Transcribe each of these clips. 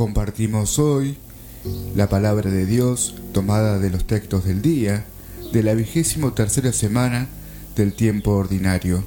Compartimos hoy la palabra de Dios tomada de los textos del día de la 23ª semana del tiempo ordinario.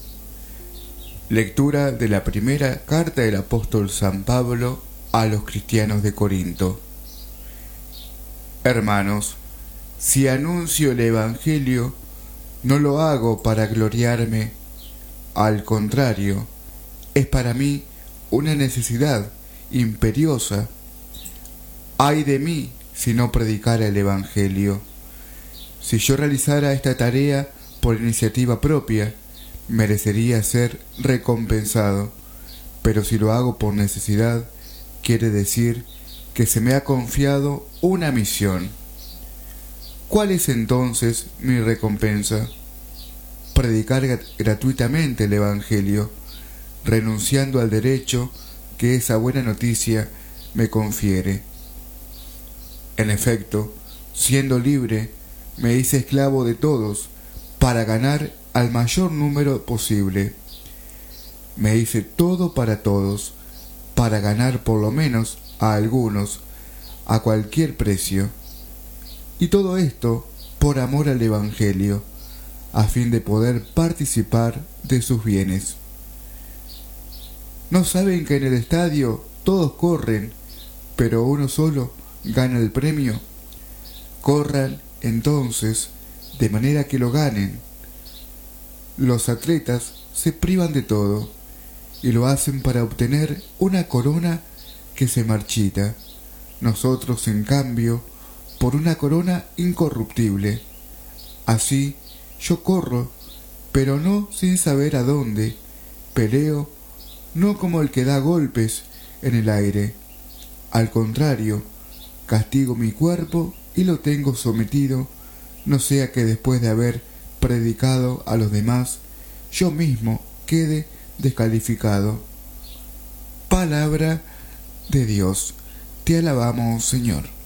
Lectura de la primera carta del apóstol San Pablo a los cristianos de Corinto. Hermanos, si anuncio el Evangelio, no lo hago para gloriarme, al contrario, es para mí una necesidad imperiosa. Ay de mí si no predicara el Evangelio. Si yo realizara esta tarea por iniciativa propia, merecería ser recompensado, pero si lo hago por necesidad, quiere decir que se me ha confiado una misión. ¿Cuál es entonces mi recompensa? Predicar gratuitamente el Evangelio, renunciando al derecho que esa buena noticia me confiere. En efecto, siendo libre, me hice esclavo de todos para ganar al mayor número posible. Me hice todo para todos, para ganar por lo menos a algunos, a cualquier precio. Y todo esto por amor al Evangelio, a fin de poder participar de sus bienes. ¿No saben que en el estadio todos corren, pero uno solo gana el premio? Corran entonces de manera que lo ganen. Los atletas se privan de todo y lo hacen para obtener una corona que se marchita. Nosotros, en cambio, por una corona incorruptible. Así, yo corro, pero no sin saber a dónde. Peleo, no como el que da golpes en el aire. Al contrario, castigo mi cuerpo y lo tengo sometido, no sea que después de haber predicado a los demás, yo mismo quede descalificado. Palabra de Dios. Te alabamos, Señor.